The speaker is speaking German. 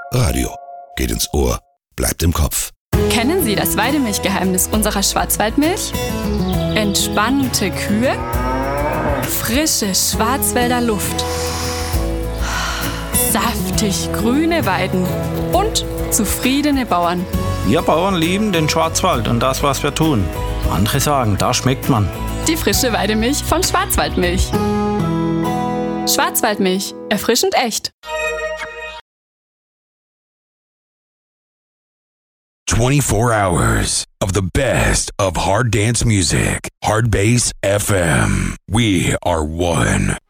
Radio. Geht ins Ohr, bleibt im Kopf. Kennen Sie das Weidemilchgeheimnis unserer Schwarzwaldmilch? Entspannte Kühe, frische Schwarzwälder Luft, saftig grüne Weiden und zufriedene Bauern. Wir Bauern lieben den Schwarzwald und das, was wir tun. Andere sagen, da schmeckt man. Die frische Weidemilch von Schwarzwaldmilch. Schwarzwaldmilch, erfrischend echt. 24 hours of the best of hard dance music. Hard Bass FM. We are one.